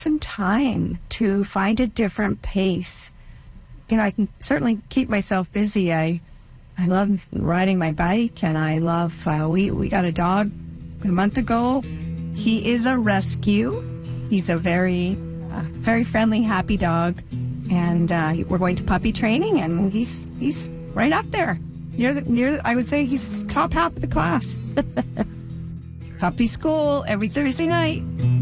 some time to find a different pace. I can certainly keep myself busy. I love riding my bike, and I love, we got a dog a month ago. He is a rescue. He's a very friendly, happy dog. And we're going to puppy training, and he's right up there. I would say he's top half of the class. Puppy school every Thursday night.